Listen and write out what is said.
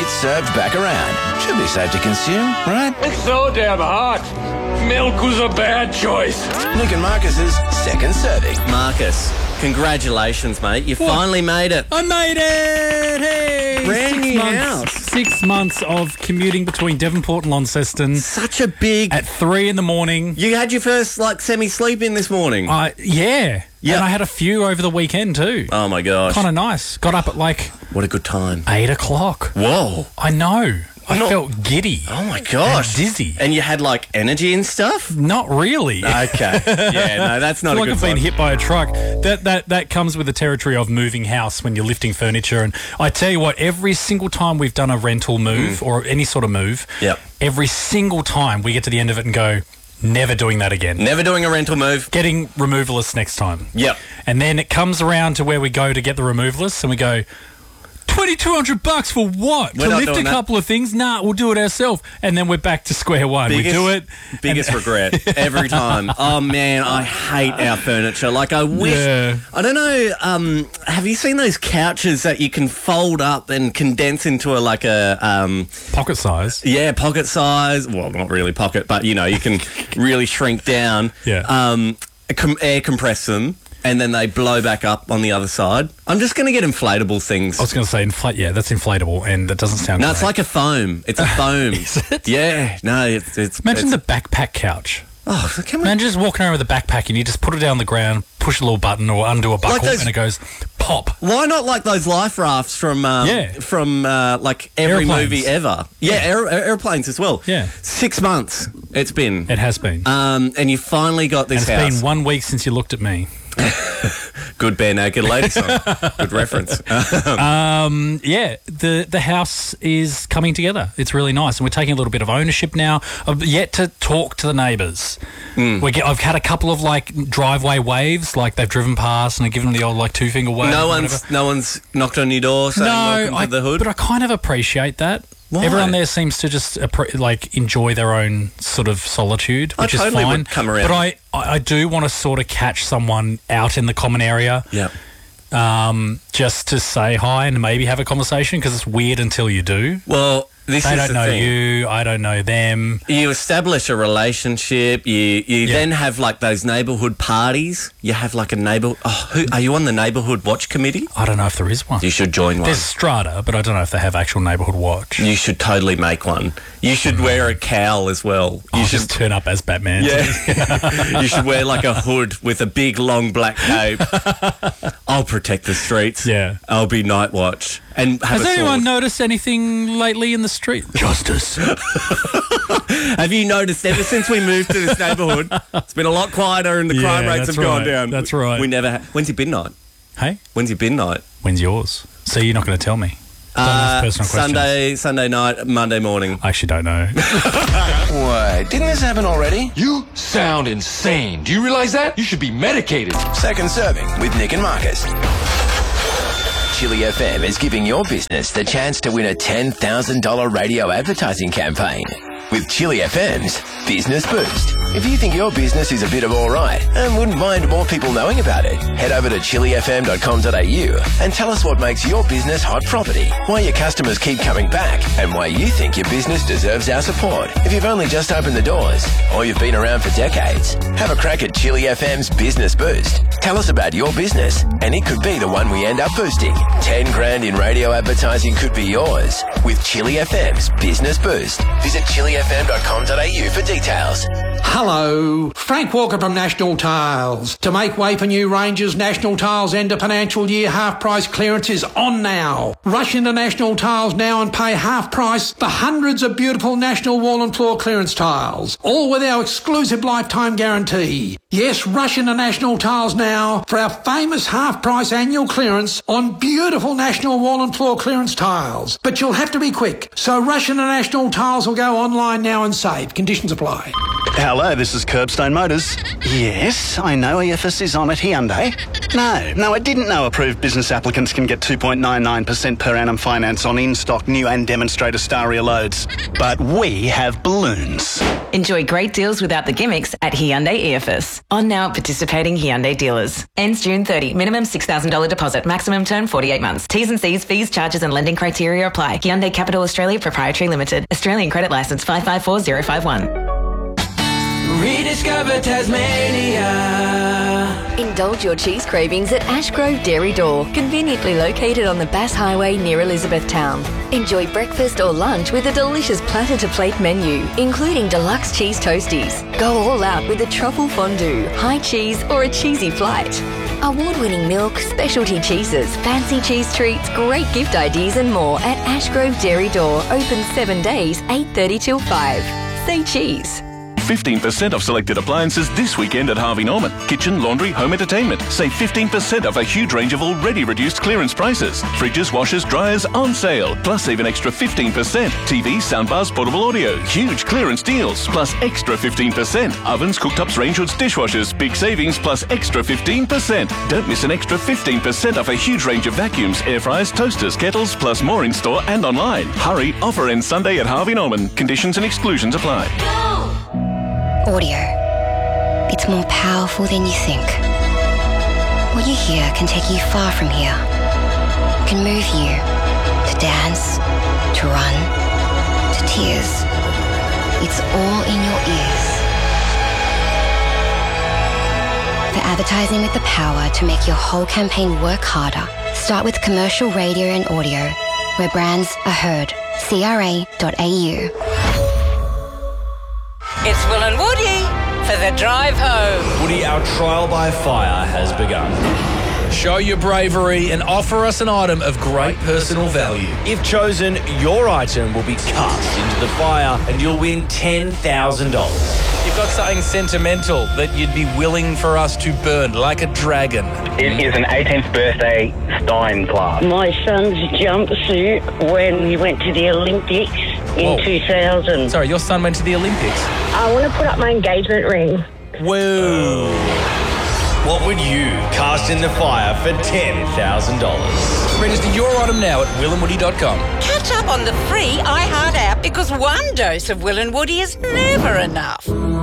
it's served back around. Should be safe to consume, right? It's so damn hot. Milk was a bad choice. Nick and Marcus's second serving. Marcus, congratulations, mate. You finally made it. I made it! Hey! Brand new house. 6 months of commuting between Devonport and Launceston Such a big... at 3 a.m. You had your first, semi-sleep in this morning. Yeah. Yep. And I had a few over the weekend too. Oh, my gosh. Kind of nice. Got up at What a good time. 8 o'clock. Whoa. I know. I felt giddy. Oh, my gosh. And dizzy. And you had, energy and stuff? Not really. Okay. Yeah, no, that's not I feel a like good I've sign. been hit by a truck. That comes with the territory of moving house when you're lifting furniture. And I tell you what, every single time we've done a rental move or any sort of move, Yep. every single time we get to the end of it and go, never doing that again. Never doing a rental move. Getting removalists next time. Yep. And then it comes around to where we go to get the removalists and we go, $2,200 for what? We're to not lift a doing that. couple of things? Nah, we'll do it ourselves. And then we're back to square one. We do it. Biggest regret every time. Oh, man, I hate our furniture. I wish... Yeah. I don't know, have you seen those couches that you can fold up and condense into a Pocket size. yeah, pocket size? Well, not really pocket, but, you can really shrink down. Yeah. Air compress them, and then they blow back up on the other side. I'm just going to get inflatable things. I was going to say that's inflatable, and that doesn't sound No, great. it's like a foam. It's a foam. Is it? Yeah. No, it's... Imagine the backpack couch. Oh, can we... Imagine just walking around with a backpack and you just put it down on the ground, push a little button or undo a buckle, those- and it goes pop. Why not like those life rafts from every Airplanes. movie ever? Yeah, airplanes as well. Yeah. 6 months it's been. It has been. And you finally got And this it's house. been 1 week since you looked at me. Good Bare Naked Lady song. Good reference. Yeah, the house is coming together. It's really nice, and we're taking a little bit of ownership now. I've yet to talk to the neighbours. I've had a couple of driveway waves, they've driven past and I've given them the old two-finger wave. No one's knocked on your door saying welcome to the hood. But I kind of appreciate that. Why? Everyone there seems to just enjoy their own sort of solitude, which is totally fine. would come around. But I do want to sort of catch someone out in the common area. Yeah. Just to say hi and maybe have a conversation, because it's weird until you do. Well, this They is don't the know thing. you. I don't know them. You establish a relationship. You then have those neighbourhood parties. You have a neighbour. Oh, are you on the neighbourhood watch committee? I don't know if there is one. You should join one. There's Strata, but I don't know if they have actual neighbourhood watch. You should totally make one. You should wear a cowl as well. I'll You should just turn up as Batman. Yeah. You should wear a hood with a big long black cape. I'll protect the streets. Yeah. I'll be night watch and have Has a anyone sword. noticed anything lately in the street? Justice. Have you noticed ever since we moved to this neighbourhood, it's been a lot quieter and the crime Yeah, rates that's have gone right. down. That's right. We never. When's your bin night? Hey, When's your bin night? when's yours? So you're not going to tell me? Don't ask personal questions. Sunday night, Monday morning. I actually don't know. Wait, didn't this happen already? You sound insane. Do you realize that? You should be medicated. Second serving with Nick and Marcus. Chili FM is giving your business the chance to win a $10,000 radio advertising campaign with Chili FM's Business Boost. If you think your business is a bit of all right and wouldn't mind more people knowing about it, head over to chilifm.com.au and tell us what makes your business hot property, why your customers keep coming back, and why you think your business deserves our support. If you've only just opened the doors or you've been around for decades, have a crack at Chili FM's Business Boost. Tell us about your business and it could be the one we end up boosting. 10 grand in radio advertising could be yours with Chili FM's Business Boost. Visit chilifm.com.au for details. Hello, Frank Walker from National Tiles. To make way for new ranges, National Tiles end of financial year half price clearance is on now. Rush into National Tiles now and pay half price for hundreds of beautiful National wall and floor clearance tiles, all with our exclusive lifetime guarantee. Yes, rush into National Tiles now for our famous half price annual clearance on beautiful National wall and floor clearance tiles. But you'll have to be quick, so rush into National Tiles or go online now and save. Conditions apply. Hello, this is Curbstone Motors. Yes, I know EFS is on at Hyundai. No, I didn't know approved business applicants can get 2.99% per annum finance on in-stock new and demonstrator Staria loads. But we have balloons. Enjoy great deals without the gimmicks at Hyundai EFS. On now at participating Hyundai dealers. Ends June 30. Minimum $6,000 deposit. Maximum term 48 months. T's and C's, fees, charges and lending criteria apply. Hyundai Capital Australia Proprietary Limited. Australian Credit Licence 554051. Rediscover Tasmania. Indulge your cheese cravings at Ashgrove Dairy Door, conveniently located on the Bass Highway near Elizabethtown. Enjoy breakfast or lunch with a delicious platter-to-plate menu, including deluxe cheese toasties. Go all out with a truffle fondue, high cheese or a cheesy flight. Award-winning milk, specialty cheeses, fancy cheese treats, great gift ideas and more at Ashgrove Dairy Door. Open 7 days, 8:30 till 5. Say cheese. 15% off selected appliances this weekend at Harvey Norman. Kitchen, laundry, home entertainment. Save 15% off a huge range of already reduced clearance prices. Fridges, washers, dryers on sale. Plus save an extra 15%. TVs, soundbars, portable audio. Huge clearance deals. Plus extra 15%. Ovens, cooktops, range hoods, dishwashers. Big savings plus extra 15%. Don't miss an extra 15% off a huge range of vacuums, air fryers, toasters, kettles, plus more in store and online. Hurry, offer ends Sunday at Harvey Norman. Conditions and exclusions apply. Audio. It's more powerful than you think. What you hear can take you far from here. It can move you to dance, to run, to tears. It's all in your ears. For advertising with the power to make your whole campaign work harder, start with commercial radio and audio, where brands are heard. CRA.au. It's Will and Woody for the drive home. Woody, our trial by fire has begun. Show your bravery and offer us an item of great personal value. If chosen, your item will be cast into the fire and you'll win $10,000. You've got something sentimental that you'd be willing for us to burn, like a dragon. It is an 18th birthday Stein glass. My son's jumpsuit when he went to the Olympics in 2000. Sorry, your son went to the Olympics? I want to put up my engagement ring. Whoa. What would you cast in the fire for $10,000? Register your item now at willandwoody.com. Catch up on the free iHeart app because one dose of Will and Woody is never enough.